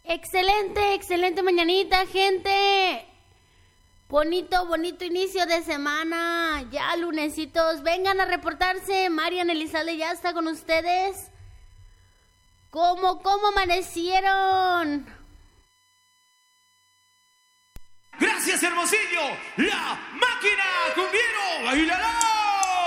Excelente, excelente mañanita, gente. Bonito, bonito inicio de semana. Ya lunesitos, vengan a reportarse. Marian Elizalde ya está con ustedes. ¿Cómo amanecieron? Gracias, Hermosillo. La máquina cumbiero. ¡Bailará!